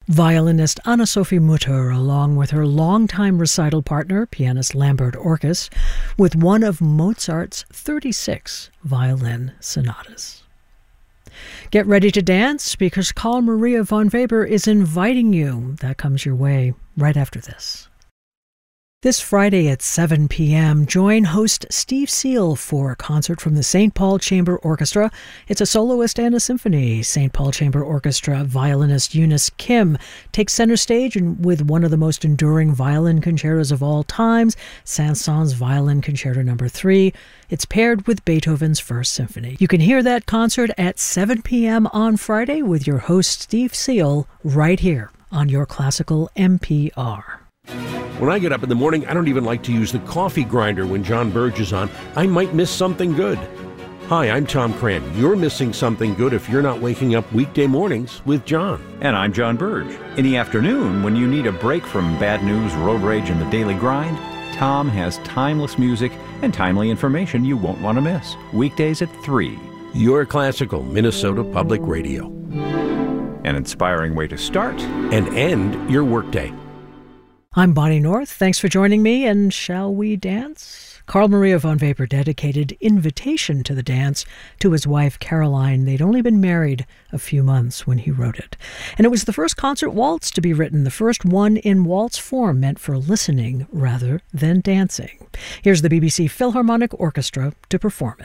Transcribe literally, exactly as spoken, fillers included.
Violinist Anna-Sophie Mutter, along with her longtime recital partner, pianist Lambert Orkes, with one of Mozart's thirty-six violin sonatas. Get ready to dance because Carl Maria von Weber is inviting you. That comes your way right after this. This Friday at seven p.m., join host Steve Seal for a concert from the Saint Paul Chamber Orchestra. It's a soloist and a symphony. Saint Paul Chamber Orchestra violinist Eunice Kim takes center stage with one of the most enduring violin concertos of all times, Saint-Saëns Violin Concerto Number three. It's paired with Beethoven's First Symphony. You can hear that concert at seven p.m. on Friday with your host Steve Seal right here on your Classical N P R. When I get up in the morning, I don't even like to use the coffee grinder when John Burge is on. I might miss something good. Hi, I'm Tom Cran. You're missing something good if you're not waking up weekday mornings with John. And I'm John Burge. In the afternoon, when you need a break from bad news, road rage, and the daily grind, Tom has timeless music and timely information you won't want to miss. Weekdays at three. Your Classical Minnesota Public Radio. An inspiring way to start and end your workday. I'm Bonnie North. Thanks for joining me, and shall we dance? Carl Maria von Weber dedicated Invitation to the Dance to his wife Caroline. They'd only been married a few months when he wrote it. And it was the first concert waltz to be written, the first one in waltz form meant for listening rather than dancing. Here's the B B C Philharmonic Orchestra to perform it.